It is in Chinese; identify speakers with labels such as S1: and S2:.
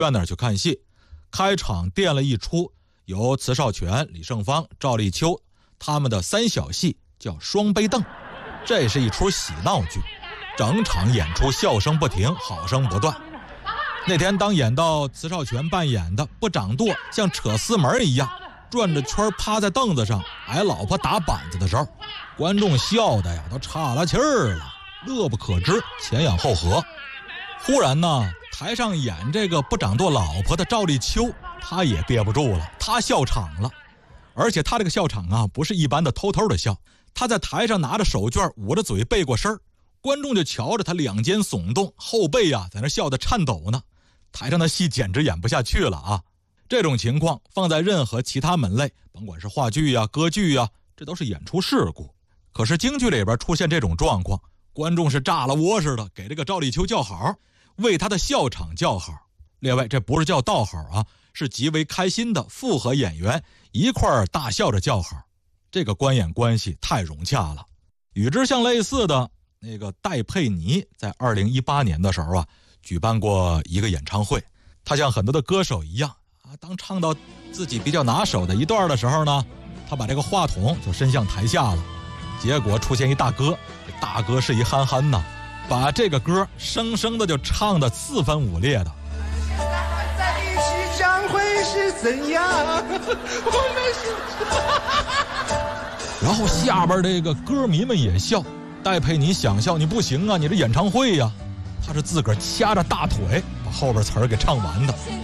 S1: 院那儿去看戏，开场垫了一出由慈少全、李胜芳、赵立秋他们的三小戏，叫《双杯凳》。这是一出喜闹剧，整场演出笑声不停，好声不断。那天当演到慈少全扮演的不掌舵像扯丝门一样转着圈趴在凳子上挨老婆打板子的时候，观众笑的呀都岔了气儿了，乐不可支，前仰后合。忽然呢，台上演这个不掌舵老婆的赵立秋，他也憋不住了，他笑场了。而且他这个笑场啊，不是一般的偷偷的笑，他在台上拿着手绢捂着嘴背过身，观众就瞧着他两肩耸动，后背啊在那笑得颤抖呢。台上的戏简直演不下去了啊！这种情况放在任何其他门类，甭管是话剧呀、歌剧呀，这都是演出事故。可是京剧里边出现这种状况，观众是炸了窝似的给这个赵立秋叫好，为他的笑场叫好。列位，这不是叫道好啊，是极为开心的复合演员一块儿大笑着叫好，这个观演关系太融洽了。与之相类似的那个戴佩妮在2018年的时候啊，举办过一个演唱会。他像很多的歌手一样啊，当唱到自己比较拿手的一段的时候呢，他把这个话筒就伸向台下了。结果出现一大哥，这大哥是一憨憨呐，把这个歌生生的就唱得四分五裂的。
S2: 在一起将会是怎样？我们是。
S1: 然后下边这个歌迷们也笑，戴佩妮想笑，你不行啊，你这演唱会呀。他是自个儿掐着大腿把后边词儿给唱完的。